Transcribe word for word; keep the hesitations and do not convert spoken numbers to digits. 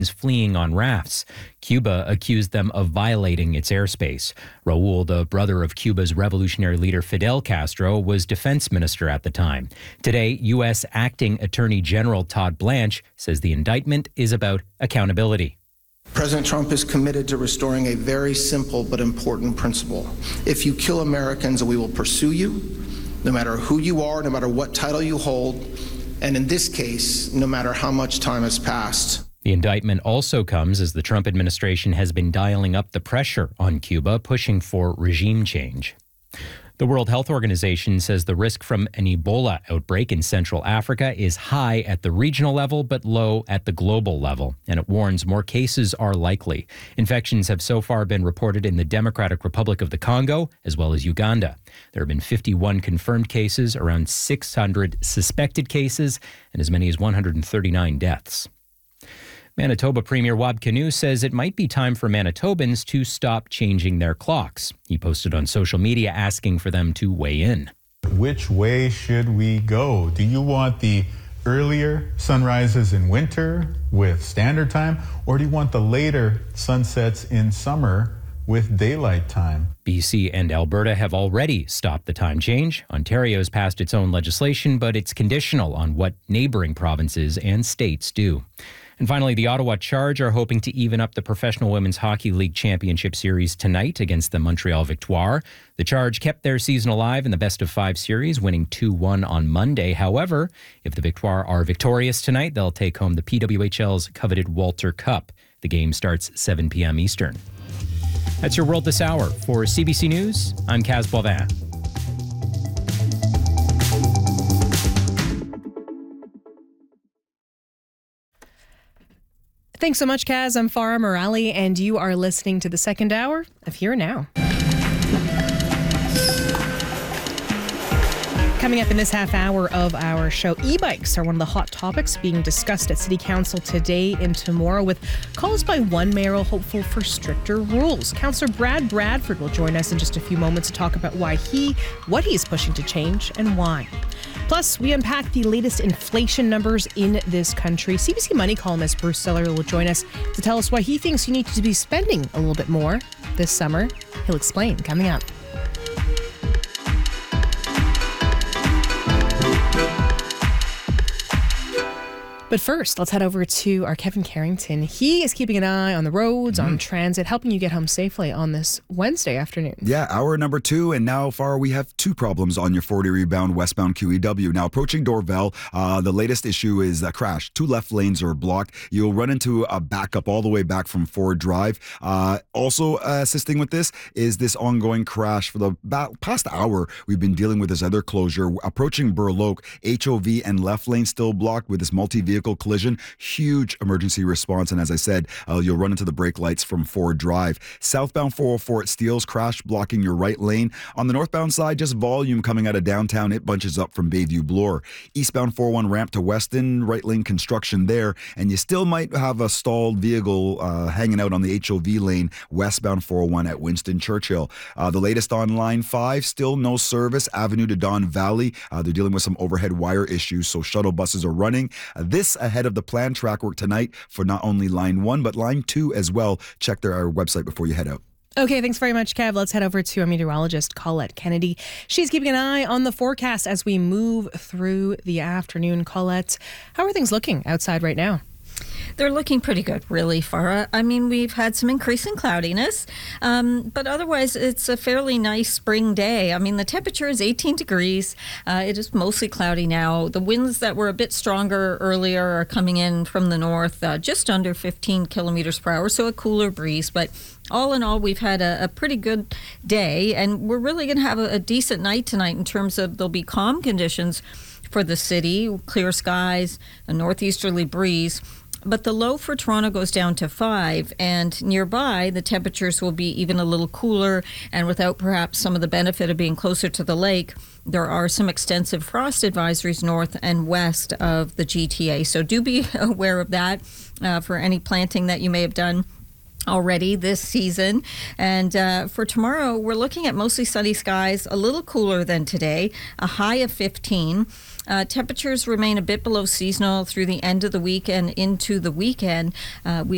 fleeing on rafts. Cuba accused them of violating its airspace. Raul, the brother of Cuba's revolutionary leader Fidel Castro, was defense minister at the time. Today, U S Acting Attorney General Todd Blanche says the indictment is about accountability. President Trump is committed to restoring a very simple but important principle. If you kill Americans, we will pursue you, no matter who you are, no matter what title you hold, and in this case, no matter how much time has passed. The indictment also comes as the Trump administration has been dialing up the pressure on Cuba, pushing for regime change. The World Health Organization says the risk from an Ebola outbreak in Central Africa is high at the regional level but low at the global level, and it warns more cases are likely. Infections have so far been reported in the Democratic Republic of the Congo as well as Uganda. There have been fifty-one confirmed cases, around six hundred suspected cases, and as many as one hundred thirty-nine deaths. Manitoba Premier Wab Kinew says it might be time for Manitobans to stop changing their clocks. He posted on social media asking for them to weigh in. Which way should we go? Do you want the earlier sunrises in winter with standard time, or do you want the later sunsets in summer with daylight time? B C and Alberta have already stopped the time change. Ontario's passed its own legislation, but it's conditional on what neighboring provinces and states do. And finally, the Ottawa Charge are hoping to even up the Professional Women's Hockey League Championship Series tonight against the Montreal Victoire. The Charge kept their season alive in the best-of-five series, winning two one on Monday. However, if the Victoire are victorious tonight, they'll take home the P W H L's coveted Walter Cup. The game starts seven p.m. Eastern. That's your World This Hour. For C B C News, I'm Kaz Boivin. Thanks so much, Kaz. I'm Farah Morali, and you are listening to the second hour of Here Now. Coming up in this half hour of our show, e-bikes are one of the hot topics being discussed at City Council today and tomorrow, with calls by one mayoral hopeful for stricter rules. Councillor Brad Bradford will join us in just a few moments to talk about why he, what he is pushing to change and why. Plus, we unpack the latest inflation numbers in this country. C B C Money columnist Bruce Seller will join us to tell us why he thinks you need to be spending a little bit more this summer. He'll explain coming up. But first, let's head over to our Kevin Carrington. He is keeping an eye on the roads, mm-hmm. on transit, helping you get home safely on this Wednesday afternoon. Yeah, hour number two, and now far we have two problems on your forty rebound westbound Q E W. Now approaching Dorval, uh, the latest issue is a crash. Two left lanes are blocked. You'll run into a backup all the way back from Ford Drive. Uh, also uh, assisting with this is this ongoing crash. For the ba- past hour, we've been dealing with this other closure. Approaching Burloak, H O V and left lane still blocked with this multi-vehicle collision. Huge emergency response, and as I said, uh, you'll run into the brake lights from Ford Drive. Southbound four oh four at Steeles, crash blocking your right lane. On the northbound side, just volume coming out of downtown. It bunches up from Bayview Bloor. Eastbound four oh one ramp to Weston, right lane construction there, and you still might have a stalled vehicle uh, hanging out on the H O V lane westbound four oh one at Winston Churchill. Uh, the latest on line five, still no service, Avenue to Don Valley. Uh, they're dealing with some overhead wire issues, so shuttle buses are running. Uh, this ahead of the planned track work tonight for not only line one, but line two as well. Check their our website before you head out. Okay, thanks very much, Kev. Let's head over to our meteorologist, Colette Kennedy. She's keeping an eye on the forecast as we move through the afternoon. Colette, how are things looking outside right now? They're looking pretty good, really, Farah. I mean, we've had some increasing cloudiness, um, but otherwise it's a fairly nice spring day. I mean, the temperature is eighteen degrees. Uh, it is mostly cloudy now. The winds that were a bit stronger earlier are coming in from the north, uh, just under fifteen kilometers per hour, so a cooler breeze. But all in all, we've had a, a pretty good day, and we're really going to have a, a decent night tonight in terms of there'll be calm conditions for the city, clear skies, a northeasterly breeze. But the low for Toronto goes down to five, and nearby the temperatures will be even a little cooler, and without perhaps some of the benefit of being closer to the lake, there are some extensive frost advisories north and west of the G T A. So do be aware of that uh, for any planting that you may have done already this season. And uh, for tomorrow, we're looking at mostly sunny skies, a little cooler than today, a high of fifteen. Uh, temperatures remain a bit below seasonal through the end of the week and into the weekend. Uh, we